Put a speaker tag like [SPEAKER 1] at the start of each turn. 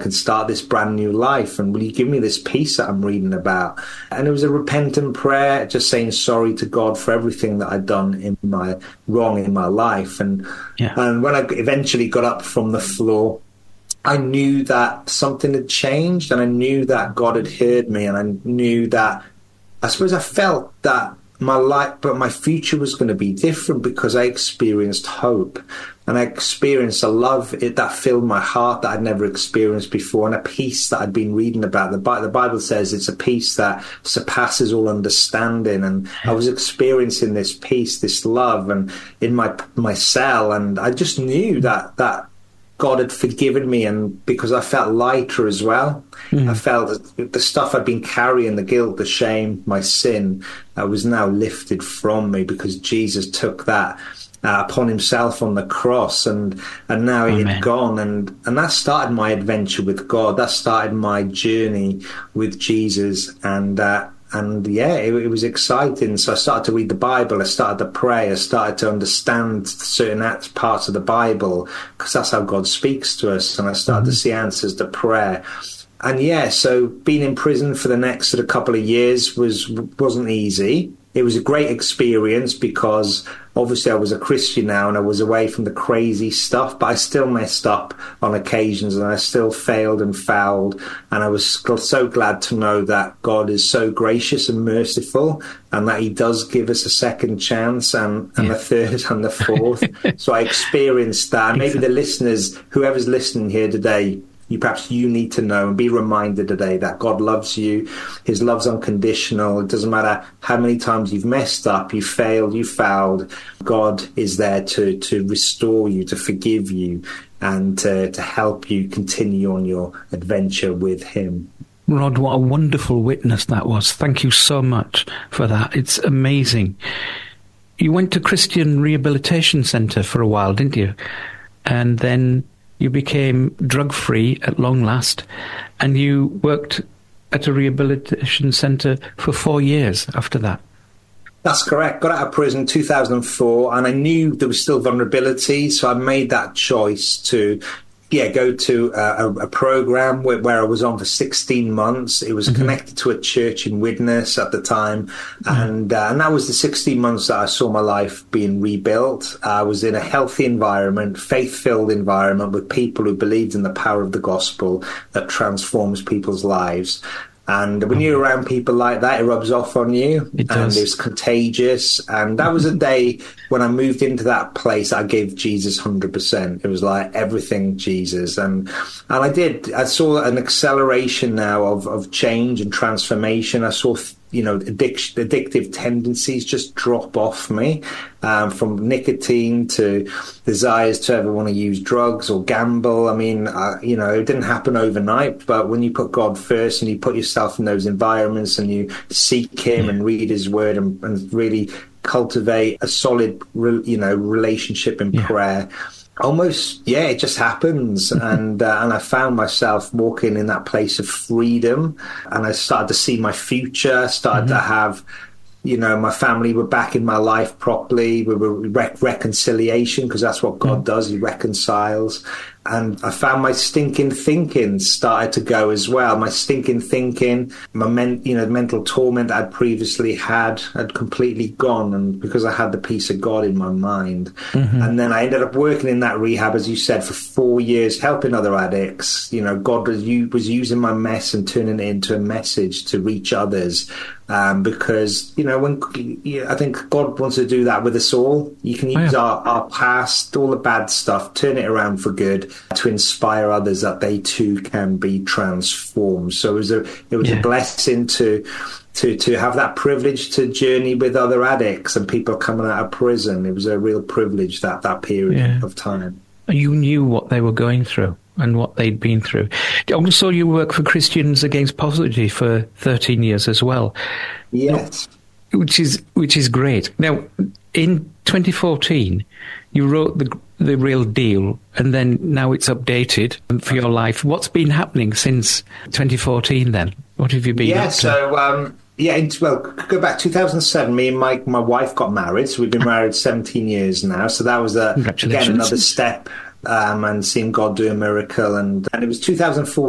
[SPEAKER 1] can start this brand new life? And will you give me this peace that I'm reading about? And it was a repentant prayer, just saying sorry to God for everything that I'd done wrong in my life. And when I eventually got up from the floor, I knew that something had changed, and I knew that God had heard me, and I knew that, I suppose I felt that my life, but my future was going to be different, because I experienced hope, and I experienced a love that filled my heart that I'd never experienced before, and a peace that I'd been reading about. The Bible says it's a peace that surpasses all understanding, and I was experiencing this peace, this love, and in my cell, and I just knew that God had forgiven me, and because I felt lighter as well. I felt that the stuff I'd been carrying, the guilt, the shame, my sin, was now lifted from me, because Jesus took that upon himself on the cross, and now it had gone, and that started my adventure with God. That started my journey with Jesus, and it was exciting. So I started to read the Bible, I started to pray, I started to understand certain parts of the Bible, because that's how God speaks to us, and I started to see answers to prayer. And so being in prison for the next sort of couple of years wasn't easy. It was a great experience, because obviously I was a Christian now, and I was away from the crazy stuff, but I still messed up on occasions, and I still failed and fouled. And I was so glad to know that God is so gracious and merciful, and that he does give us a second chance, and the third and the fourth. So I experienced that. And maybe the listeners, whoever's listening here today, you need to know and be reminded today that God loves you. His love's unconditional. It doesn't matter how many times you've messed up, you failed, you fouled. God is there to restore you, to forgive you, and to help you continue on your adventure with him.
[SPEAKER 2] Rod, what a wonderful witness that was. Thank you so much for that. It's amazing. You went to Christian Rehabilitation Centre for a while, didn't you? And then you became drug-free at long last, and you worked at a rehabilitation centre for 4 years after that.
[SPEAKER 1] That's correct. Got out of prison in 2004, and I knew there was still vulnerability, so I made that choice to go to a program where I was on for 16 months. It was connected to a church in Widnes at the time. And that was the 16 months that I saw my life being rebuilt. I was in a healthy environment, faith-filled environment, with people who believed in the power of the gospel that transforms people's lives. And when you're around people like that, it rubs off on you, and it's contagious. And that was a day when I moved into that place, I gave Jesus 100%. It was like everything Jesus. And I did. I saw an acceleration now of change and transformation. I saw addictive tendencies just drop off me, from nicotine to desires to ever want to use drugs or gamble. I mean, it didn't happen overnight, but when you put God first and you put yourself in those environments and you seek him and read his word and really cultivate a solid, relationship in prayer, it just happens. And I found myself walking in that place of freedom, and I started to see my future, started to have, my family were back in my life properly. We were reconciliation, because that's what God does. He reconciles. And I found my stinking thinking started to go as well. My stinking thinking, my mental torment I'd previously had completely gone, and because I had the peace of God in my mind. And then I ended up working in that rehab, as you said, for 4 years, helping other addicts. God was using my mess and turning it into a message to reach others. Because, I think God wants to do that with us all. You can use our past, all the bad stuff, turn it around for good, to inspire others that they too can be transformed. So it was a blessing to have that privilege to journey with other addicts and people coming out of prison. It was a real privilege, that period of time.
[SPEAKER 2] You knew what they were going through and what they'd been through. Also, you worked for Christians Against Poverty for 13 years as well.
[SPEAKER 1] Yes.
[SPEAKER 2] Which is great. Now, in 2014, you wrote the Real Deal, and then now it's updated for your life. What's been happening since 2014 then? What have you been up to?
[SPEAKER 1] So, go back 2007, me and my wife got married, so we've been married 17 years now. So that was, again, another step, and seeing God do a miracle. And it was 2014